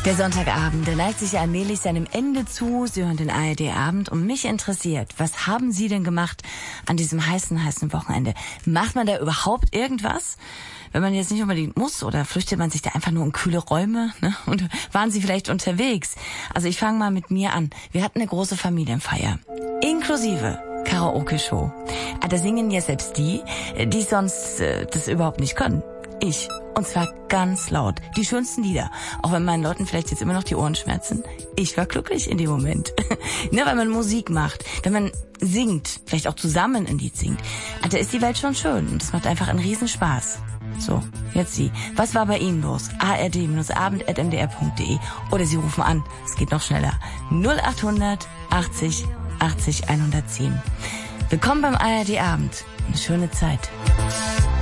Der Sonntagabend, der neigt sich ja allmählich seinem Ende zu. Sie hören den ARD-Abend und mich interessiert, was haben Sie denn gemacht an diesem heißen Wochenende? Macht man da überhaupt irgendwas? Wenn man jetzt nicht unbedingt muss, oder flüchtet man sich da einfach nur in kühle Räume, ne? Und waren Sie vielleicht unterwegs? Also ich fange mal mit mir an. Wir hatten eine große Familienfeier, inklusive Karaoke-Show. Da singen ja selbst die sonst das überhaupt nicht können. Ich. Und zwar ganz laut. Die schönsten Lieder. Auch wenn meinen Leuten vielleicht jetzt immer noch die Ohren schmerzen. Ich war glücklich in dem Moment. Ne, weil man Musik macht. Wenn man singt, vielleicht auch zusammen ein Lied singt. Da ist die Welt schon schön. Und es macht einfach einen Riesenspaß. So, jetzt Sie. Was war bei Ihnen los? ard-abend@mdr.de. Oder Sie rufen an. Es geht noch schneller. 0800 80 80 110. Willkommen beim ARD-Abend. Eine schöne Zeit.